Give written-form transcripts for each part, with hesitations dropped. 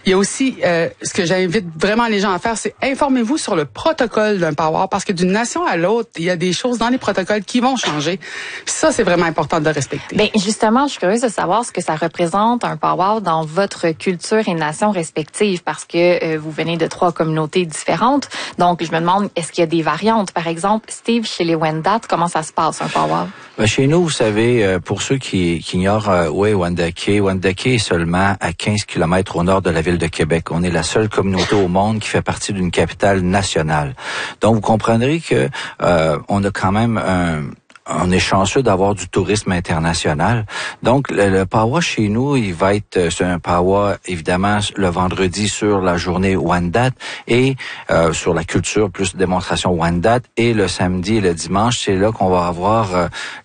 Il y a aussi, ce que j'invite vraiment les gens à faire, c'est informez-vous sur le protocole d'un powwow, parce que d'une nation à l'autre, il y a des choses dans les protocoles qui vont changer. Puis ça, c'est vraiment important de respecter. Bien, justement, je suis curieuse de savoir ce que ça représente un powwow dans votre culture et nation respective, parce que vous venez de 3 communautés différentes. Donc, je me demande, est-ce qu'il y a des variantes? Par exemple, Steve, chez les Wendat, comment ça se passe, un powwow? Chez nous, vous savez, pour ceux qui ignorent où est Wendake est seulement à 15 km au nord de la ville de Québec. On est la seule communauté au monde qui fait partie d'une capitale nationale. Donc, vous comprendrez que on a quand même on est chanceux d'avoir du tourisme international. Donc, le powwow chez nous, il va être, c'est un powwow, évidemment, le vendredi sur la journée Wendat et sur la culture, plus démonstration Wendat. Et le samedi et le dimanche, c'est là qu'on va avoir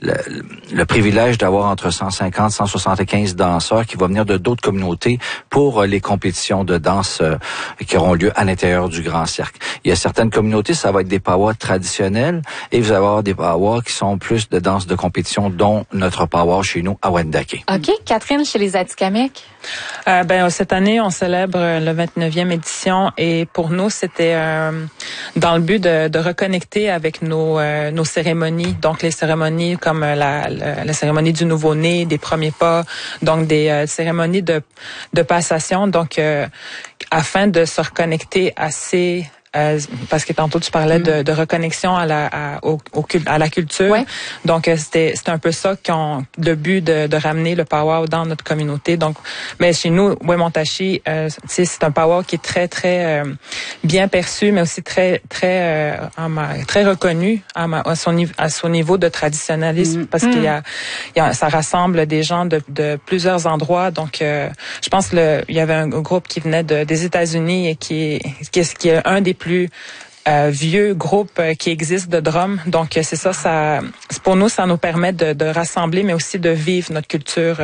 le privilège d'avoir entre 150 et 175 danseurs qui vont venir de d'autres communautés pour les compétitions de danse qui auront lieu à l'intérieur du Grand Cercle. Il y a certaines communautés, ça va être des powwows traditionnels et vous allez avoir des powwows qui sont plus de danse de compétition, dont notre powwow chez nous à Wendake. OK. Catherine, chez les Atikamekw? Cette année, on célèbre le 29e édition et pour nous, c'était dans le but de reconnecter avec nos cérémonies. Donc, les cérémonies comme la cérémonie du nouveau-né, des premiers pas, donc des cérémonies de passation. Donc, afin de se reconnecter assez parce que tantôt tu parlais de reconnexion à la culture. Ouais. Donc c'était un peu ça le but de ramener le powwow dans notre communauté. Donc mais chez nous Wemotaci, c'est un powwow qui est très très bien perçu, mais aussi très très reconnu à son niveau de traditionnalisme, parce qu'il y a ça rassemble des gens de plusieurs endroits. Donc je pense il y avait un groupe qui venait des États-Unis et qui est un des plus vieux groupes qui existent de drums. Donc c'est ça pour nous, ça nous permet de rassembler, mais aussi de vivre notre culture,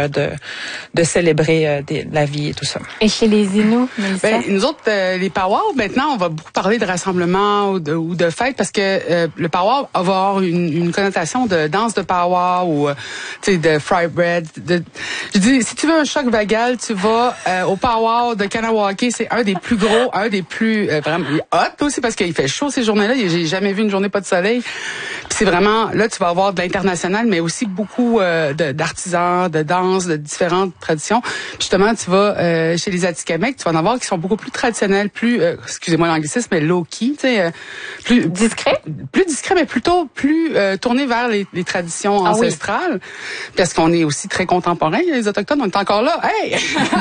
de célébrer la vie et tout ça. Et chez les Inuits, Mélissa? Nous autres, les powwows, maintenant, on va beaucoup parler de rassemblement ou de fête, parce que le powwow va avoir une connotation de danse de powwow ou de fry bread. Je dis, si tu veux un choc vagal, tu vas au powwow de Kanawake. C'est un des plus gros, un des plus vraiment hot aussi, parce qu'il fait chaud ces journées-là. J'ai jamais vu une journée pas de soleil. Puis c'est vraiment, là, tu vas avoir de l'international, mais aussi beaucoup d'artisans, de danse, de différentes traditions. Puis justement, tu vas chez les Atikamekw, tu vas en avoir qui sont beaucoup plus traditionnels, plus, excusez-moi l'anglicisme, mais low-key, tu sais, plus discret, mais plutôt plus tourné vers les traditions ancestrales. Oui. Parce qu'on est aussi très contemporains, les Autochtones, on est encore là. Hey!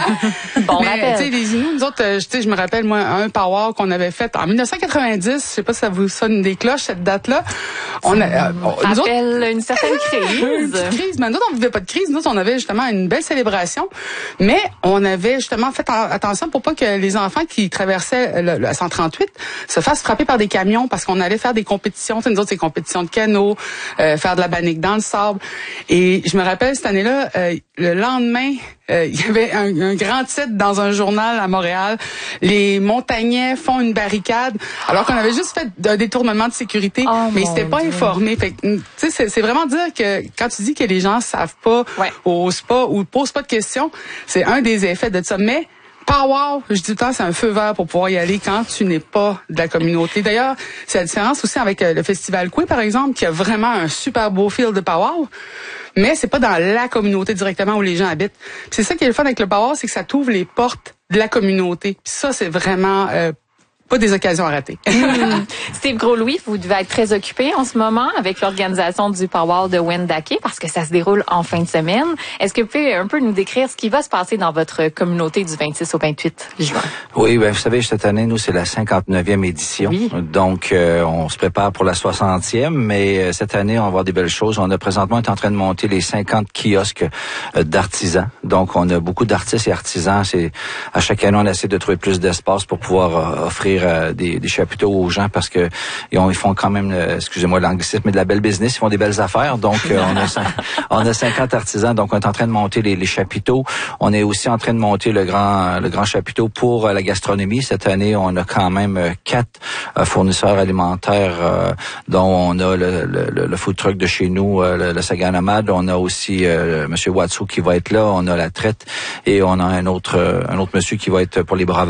Bon mais rappel. Tu sais, les Inuits, nous autres, je me rappelle, moi, un powwow qu'on avait fait en 1990, je sais pas si ça vous sonne des cloches, cette date-là. On appelle une certaine crise. Une petite crise. Mais nous, on vivait pas de crise. Nous, on avait justement une belle célébration. Mais on avait justement fait attention pour pas que les enfants qui traversaient le 138 se fassent frapper par des camions, parce qu'on allait faire des compétitions. Nous autres, c'est compétitions de canot, faire de la bannique dans le sable. Et je me rappelle, cette année-là, le lendemain, il y avait un grand titre dans un journal à Montréal. Les montagnais font une barricade, alors qu'on avait juste fait un détournement de sécurité, mais ils s'étaient pas informés. Fait que, tu sais, c'est vraiment dire que quand tu dis que les gens savent pas, osent pas ou posent pas de questions, c'est un des effets de ça. Mais powwow, je dis tout le temps, c'est un feu vert pour pouvoir y aller quand tu n'es pas de la communauté. D'ailleurs, c'est la différence aussi avec le Festival Coué, par exemple, qui a vraiment un super beau feel de powwow. Mais c'est pas dans la communauté directement où les gens habitent. Puis c'est ça qui est le fun avec le powwow, c'est que ça t'ouvre les portes de la communauté. Puis ça, c'est vraiment pas des occasions à rater. Steve Gros-Louis, vous devez être très occupé en ce moment avec l'organisation du powwow de Wendake, parce que ça se déroule en fin de semaine. Est-ce que vous pouvez un peu nous décrire ce qui va se passer dans votre communauté du 26 au 28 juin? Oui, vous savez, cette année, nous, c'est la 59e édition. Oui. Donc, on se prépare pour la 60e, mais cette année, on va avoir des belles choses. On est en train de monter les 50 kiosques d'artisans. Donc, on a beaucoup d'artistes et artisans. À chaque année, on essaie de trouver plus d'espace pour pouvoir offrir des chapiteaux aux gens, parce que ils font quand même, excusez-moi l'anglicisme, mais de la belle business, ils font des belles affaires. Donc on a 50 artisans, donc on est en train de monter les chapiteaux. On est aussi en train de monter le grand chapiteau pour la gastronomie. Cette année, on a quand même 4 fournisseurs alimentaires, dont on a le food truck de chez nous, le Sagan Nomad. On a aussi Monsieur Watsu qui va être là. On a la traite et on a un autre monsieur qui va être pour les bras